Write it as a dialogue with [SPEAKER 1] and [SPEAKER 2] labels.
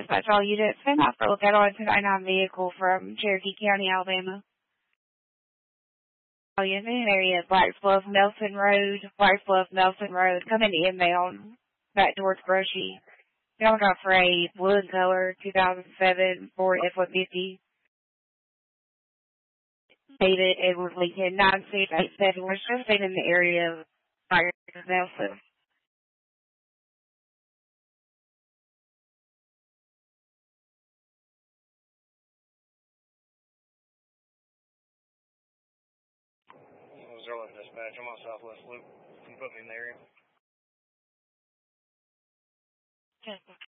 [SPEAKER 1] Dispatch all units. Send off for lookout on 299 vehicle from Cherokee County, Alabama. All units in the area, Blacks Bluff, Nelson Road, coming inbound, back towards Brushy. Y'all got for a blue and color 2007 Ford F-150. David Edward Lincoln, 9687. We're still staying in the area of Nelson.
[SPEAKER 2] Zerlin Dispatch, I'm on Southwest Loop. Can you put me in the area?